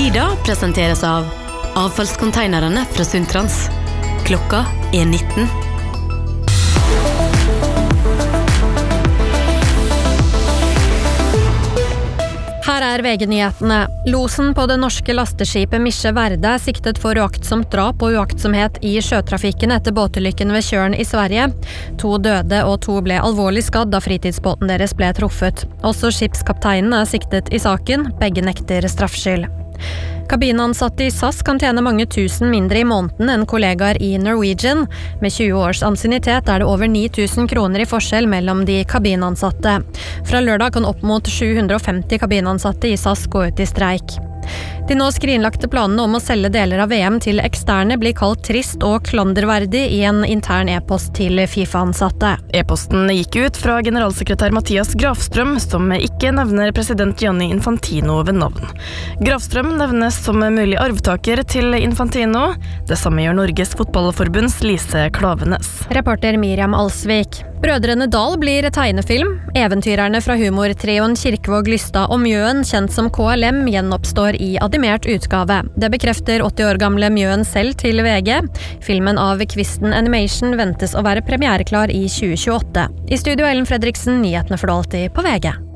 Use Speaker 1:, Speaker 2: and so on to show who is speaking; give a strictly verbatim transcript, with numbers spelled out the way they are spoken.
Speaker 1: Nyda presenteres av avfallskonteinerne fra Sundtrans. Klokka er nitten.
Speaker 2: Her er V G-nyhetene. Losen på det norske lasteskipet Misje Verde er siktet for uaktsomt drap og uaktsomhet i sjøtrafikken etter båtulykken ved Tjørn i Sverige. To døde og to ble alvorlig skadd da fritidsbåten deres ble truffet. Også skipskapteinen er siktet i saken. Begge nekter straffskyld. Kabinansatte i S A S kan tjene mange tusen mindre i måneden enn kollegaer i Norwegian. Med tjue års ansiennitet er det over ni tusen kroner i forskjell mellom de kabinansatte. Fra lørdag kan opp mot sju hundre og femti kabinansatte i S A S gå ut i streik. De nå skrinlagte planene om å selge deler av V M til eksterne blir kalt trist og klanderverdig i en intern e-post til FIFA-ansatte.
Speaker 3: E-posten gikk ut fra generalsekretær Mathias Grafstrøm, som ikke nevner president Gianni Infantino ved navn. Grafstrøm nevnes som mulig arvtaker til Infantino. Det samme gjør Norges fotballforbunds Lise Klavenes.
Speaker 2: Reporter Miriam Alsvik. Brødrene Dahl blir tegnefilm. Eventyrerne fra humortrioen Kirkevåg Lystad og Mjøen, kjent som K L M, gjenoppstår i animert utgave. Det bekrefter åtti år gamle Mjøen selv til V G. Filmen av Kvisten Animation ventes å være premiereklar i tjue tjueåtte. I studio Ellen Fredriksen, nyhetene for alltid på V G.